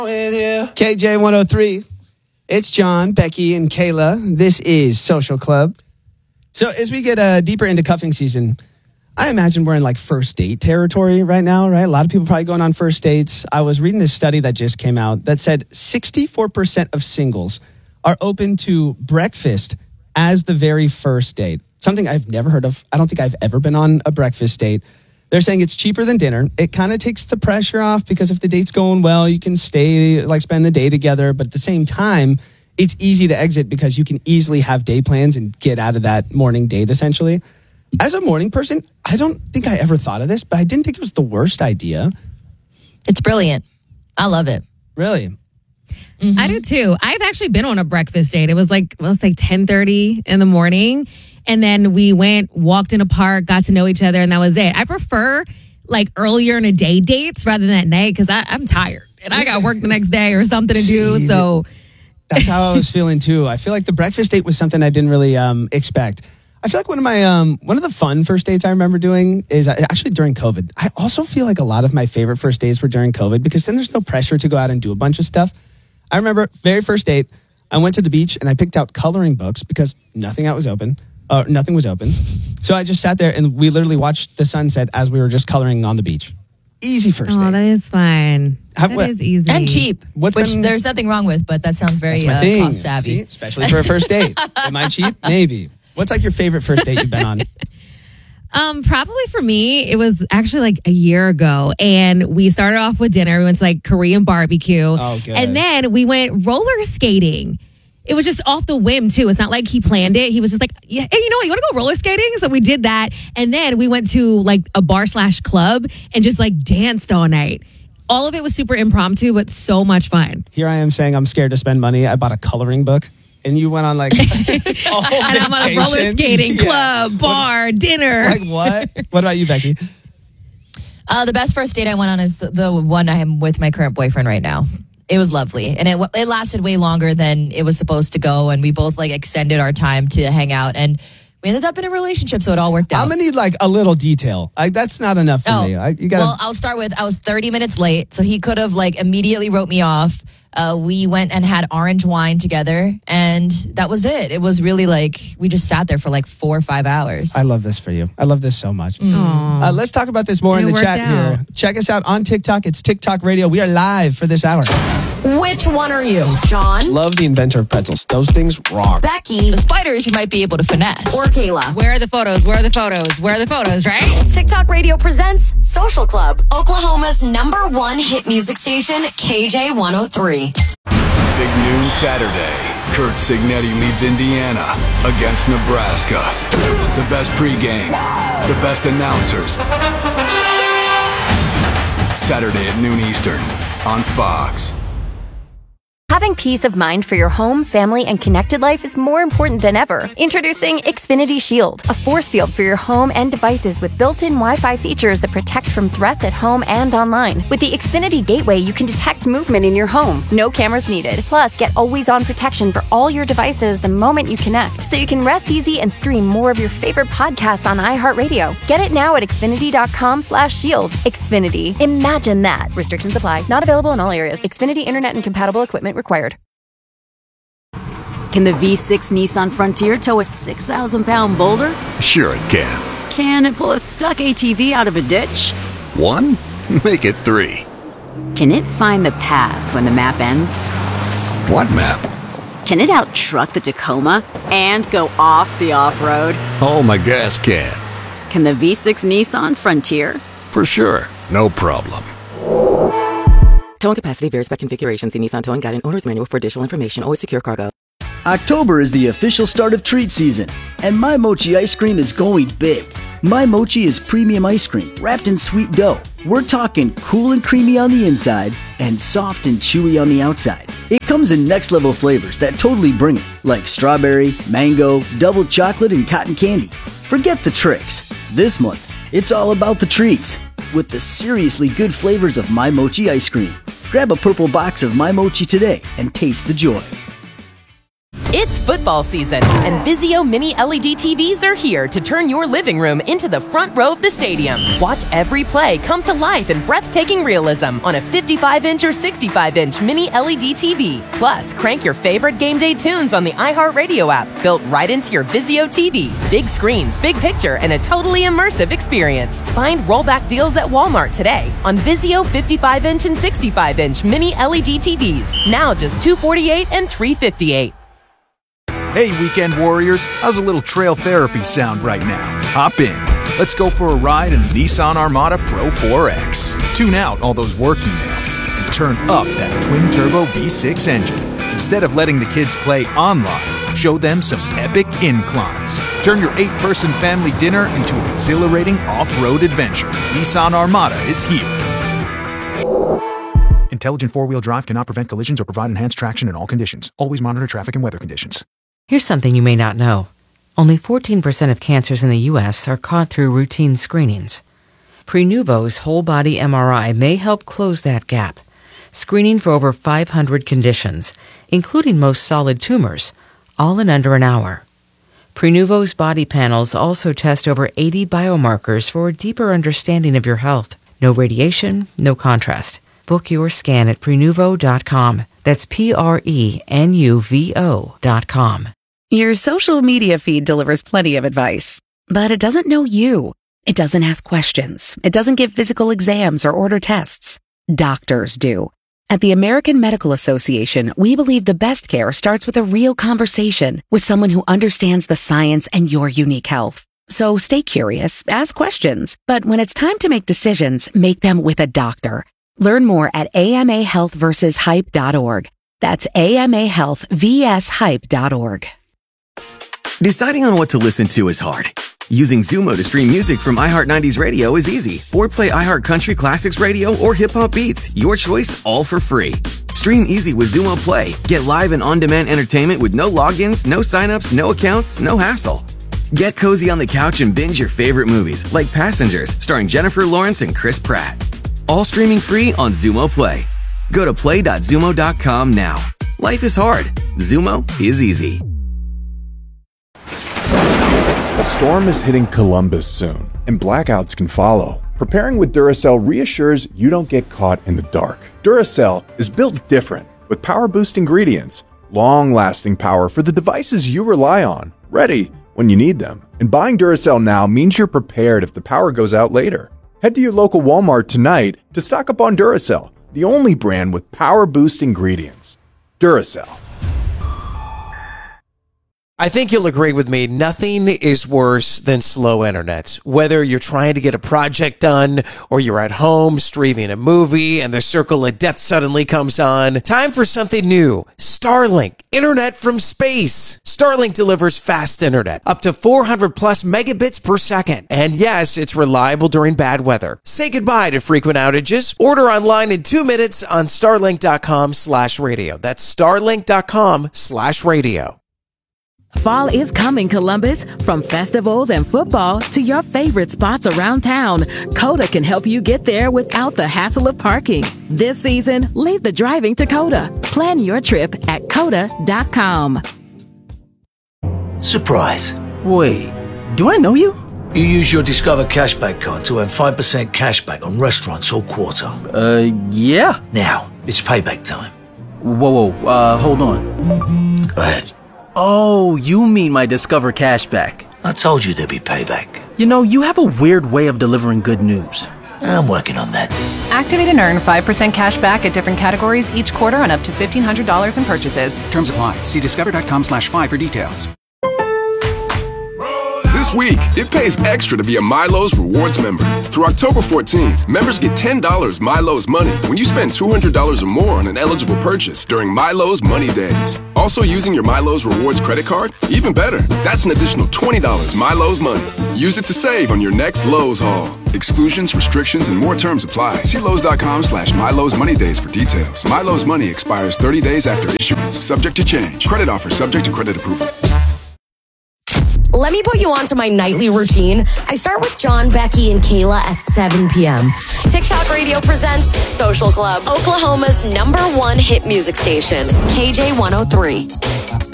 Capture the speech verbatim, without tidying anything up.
With you. K J one oh three. It's John, Becky, and Kayla. This is Social Club. So as we get uh, deeper into cuffing season, I imagine we're in like first date territory right now, right? A lot of people probably going on first dates. I was reading this study that just came out that said sixty-four percent of singles are open to breakfast as the very first date. Something I've never heard of. I don't think I've ever been on a breakfast date. They're saying it's cheaper than dinner. It kind of takes the pressure off because if the date's going well, you can stay, like spend the day together. But at the same time, it's easy to exit because you can easily have day plans and get out of that morning date, essentially. As a morning person, I don't think I ever thought of this, but I didn't think it was the worst idea. It's brilliant. I love it. Really? Mm-hmm. I do too. I've actually been on a breakfast date. It was like, well, it's like ten thirty in the morning. And then we went, walked in a park, got to know each other, and that was it. I prefer like earlier in a day dates rather than at night because I'm tired and I got work the next day or something to do. See, so that's how I was feeling too. I feel like the breakfast date was something I didn't really um, expect. I feel like one of my um, one of the fun first dates I remember doing is actually during COVID. I also feel like a lot of my favorite first dates were during COVID because then there's no pressure to go out and do a bunch of stuff. I remember very first date, I went to the beach and I picked out coloring books because nothing out was open. Uh, nothing was open. So I just sat there and we literally watched the sunset as we were just coloring on the beach. Easy first oh, date. that is fun. How- That what- is easy. And cheap, What's which been- there's nothing wrong with, but that sounds very That's my uh, thing. cost savvy. See? Especially for a first date. Am I cheap? Maybe. What's like your favorite first date you've been on? Um, probably for me, it was actually like a year ago, and we started off with dinner. We went to like Korean barbecue, Oh, good. and then we went roller skating. It was just off the whim too. It's not like he planned it. He was just like, "Yeah, hey, you know what? You want to go roller skating?" So we did that, and then we went to like a bar slash club and just like danced all night. All of it was super impromptu, but so much fun. Here I am saying I'm scared to spend money. I bought a coloring book. And you went on like a whole And I'm on a roller vacation? skating Yeah. club, bar, dinner. Like what? What about you, Becky? Uh, the best first date I went on is the, the one I am with my current boyfriend right now. It was lovely, and it it lasted way longer than it was supposed to go, and we both like extended our time to hang out, and we ended up in a relationship, so it all worked out. I'm gonna need like a little detail. Like that's not enough for Oh, me. I, you gotta. well, I'll start with I was thirty minutes late, so he could have like immediately wrote me off. Uh, we went and had orange wine together, and that was it. It was really like we just sat there for like four or five hours. I love this for you. I love this so much. Aw. Uh, let's talk about this more It in the worked chat out. here. Check us out on TikTok. It's TikTok Radio. We are live for this hour. Which one are you? John? Love the inventor of pretzels. Those things rock. Becky? the spiders you might be able to finesse. Or Kayla? Where are the photos? Where are the photos? Where are the photos, right? TikTok Radio presents Social Club, Oklahoma's number one hit music station, K J one oh three. Big noon Saturday. Kurt Signetti leads Indiana against Nebraska. The best pregame, the best announcers. Saturday at noon Eastern on Fox. Having peace of mind for your home, family, and connected life is more important than ever. Introducing Xfinity Shield, a force field for your home and devices with built-in Wi-Fi features that protect from threats at home and online. With the Xfinity Gateway, you can detect movement in your home. No cameras needed. Plus, get always-on protection for all your devices the moment you connect, so you can rest easy and stream more of your favorite podcasts on iHeartRadio. Get it now at Xfinity.com slash shield. Xfinity. Imagine that. Restrictions apply. Not available in all areas. Xfinity Internet and compatible equipment required. Can the V six Nissan Frontier tow a six thousand pound boulder? Sure it can. Can it pull a stuck A T V out of a ditch? One? Make it three. Can it find the path when the map ends? What map? Can it out-truck the Tacoma and go off the off-road? Oh, my gas can. Can the V six Nissan Frontier? For sure. No problem. Towing capacity varies by configuration. See Nissan Towing Guide and Owner's Manual for additional information. Always secure cargo. October is the official start of treat season, and My Mochi ice cream is going big. My Mochi is premium ice cream wrapped in sweet dough. We're talking cool and creamy on the inside and soft and chewy on the outside. It comes in next level flavors that totally bring it, like strawberry, mango, double chocolate, and cotton candy. Forget the tricks. This month, it's all about the treats with the seriously good flavors of My Mochi ice cream. Grab a purple box of My Mochi today and taste the joy. It's football season, and Vizio Mini L E D T Vs are here to turn your living room into the front row of the stadium. Watch every play come to life in breathtaking realism on a fifty-five inch or sixty-five inch Mini L E D T V. Plus, crank your favorite game day tunes on the iHeartRadio app, built right into your Vizio T V. Big screens, big picture, and a totally immersive experience. Find rollback deals at Walmart today on Vizio fifty-five inch and sixty-five inch Mini L E D T Vs. Now just two hundred forty-eight dollars and three hundred fifty-eight dollars. Hey, weekend warriors, how's a little trail therapy sound right now? Hop in. Let's go for a ride in the Nissan Armada Pro four X. Tune out all those work emails and turn up that twin-turbo V six engine. Instead of letting the kids play online, show them some epic inclines. Turn your eight-person family dinner into an exhilarating off-road adventure. Nissan Armada is here. Intelligent four-wheel drive cannot prevent collisions or provide enhanced traction in all conditions. Always monitor traffic and weather conditions. Here's something you may not know. Only fourteen percent of cancers in the U S are caught through routine screenings. Prenuvo's whole-body M R I may help close that gap, screening for over five hundred conditions, including most solid tumors, all in under an hour. Prenuvo's body panels also test over eighty biomarkers for a deeper understanding of your health. No radiation, no contrast. Book your scan at Prenuvo dot com. That's P R E N U V O dot com. Your social media feed delivers plenty of advice, but it doesn't know you. It doesn't ask questions. It doesn't give physical exams or order tests. Doctors do. At the American Medical Association, we believe the best care starts with a real conversation with someone who understands the science and your unique health. So stay curious, ask questions, but when it's time to make decisions, make them with a doctor. Learn more at A M A health versus hype dot org. That's A M A health versus hype dot org. Deciding on what to listen to is hard. Using Zumo to stream music from iHeart nineties Radio is easy. Or play iHeart Country Classics Radio or Hip Hop Beats. Your choice, all for free. Stream easy with Zumo Play. Get live and on-demand entertainment with no logins, no signups, no accounts, no hassle. Get cozy on the couch and binge your favorite movies, like Passengers, starring Jennifer Lawrence and Chris Pratt. All streaming free on Zumo Play. Go to play dot zumo dot com now. Life is hard. Zumo is easy. A storm is hitting Columbus soon, and blackouts can follow. Preparing with Duracell reassures you don't get caught in the dark. Duracell is built different, with power boost ingredients, long-lasting power for the devices you rely on, ready when you need them. And buying Duracell now means you're prepared if the power goes out later. Head to your local Walmart tonight to stock up on Duracell, the only brand with power boost ingredients. Duracell. I think you'll agree with me, nothing is worse than slow internet. Whether you're trying to get a project done or you're at home streaming a movie and the circle of death suddenly comes on, time for something new. Starlink, internet from space. Starlink delivers fast internet, up to four hundred plus megabits per second. And yes, it's reliable during bad weather. Say goodbye to frequent outages. Order online in two minutes on starlink dot com slash radio. That's starlink dot com slash radio. Fall is coming, Columbus. From festivals and football to your favorite spots around town, Coda can help you get there without the hassle of parking. This season, leave the driving to Coda. Plan your trip at coda dot com. Surprise. Wait, do I know you? You use your Discover Cashback card to earn five percent cashback on restaurants all quarter. Uh, yeah. Now, it's payback time. Whoa, whoa, uh, hold on. Go ahead. Oh, you mean my Discover Cashback. I told you there'd be payback. You know, you have a weird way of delivering good news. I'm working on that. Activate and earn five percent cash back at different categories each quarter on up to fifteen hundred dollars in purchases. Terms apply. See discover dot com slash five for details. This week, it pays extra to be a Milo's Rewards member. Through October fourteenth, members get ten dollars Milo's Money when you spend two hundred dollars or more on an eligible purchase during Milo's Money Days. Also using your Milo's Rewards credit card? Even better, that's an additional twenty dollars Milo's Money. Use it to save on your next Lowe's haul. Exclusions, restrictions, and more terms apply. See Lowe's dot com slash Milo's Money Days for details. Milo's Money expires thirty days after issuance, subject to change. Credit offer subject to credit approval. Let me put you on to my nightly routine. I start with John, Becky, and Kayla at seven p.m. TikTok Radio presents Social Club, Oklahoma's number one hit music station, K J one oh three.